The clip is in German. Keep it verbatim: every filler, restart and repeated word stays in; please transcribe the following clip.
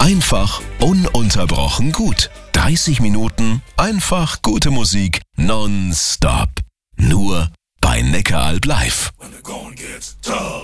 Einfach ununterbrochen gut. dreißig Minuten einfach gute Musik nonstop. Nur bei Neckaralb live. When the going gets tough.